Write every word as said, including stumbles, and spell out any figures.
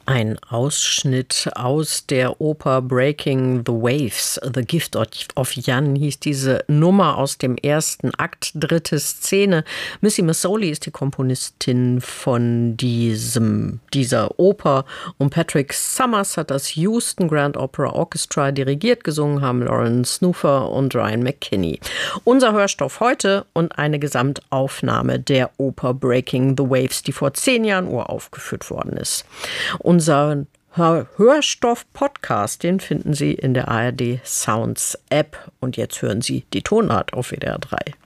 Ein Ausschnitt aus der Oper Breaking the Waves. The Gift of Jan hieß diese Nummer aus dem ersten Akt, dritte Szene. Missy Massoli ist die Komponistin von diesem, dieser Oper und Patrick Summers hat das Houston Grand Opera Orchestra dirigiert. Gesungen haben Lauren Snoofer und Ryan McKinney. Unser Hörstoff heute und eine Gesamtaufnahme der Oper Breaking the Waves, die vor zehn Jahren uraufgeführt worden ist. Unser Hörstoff-Podcast, den finden Sie in der A R D Sounds App. Und jetzt hören Sie die Tonart auf W D R drei.